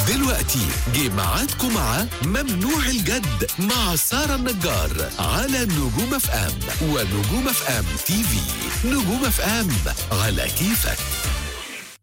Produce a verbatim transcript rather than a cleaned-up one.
دلوقتي جه ميعادكم مع ممنوع الجد مع سارة النجار على نجوم اف ام ونجوم اف ام تي في. نجوم اف ام على كيفك.